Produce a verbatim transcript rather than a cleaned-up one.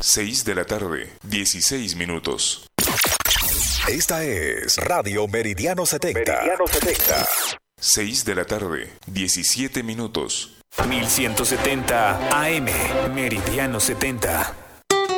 seis de la tarde, dieciséis minutos. Esta es Radio Meridiano setenta. Meridiano setenta. seis de la tarde, diecisiete minutos. mil ciento setenta A M, Meridiano setenta.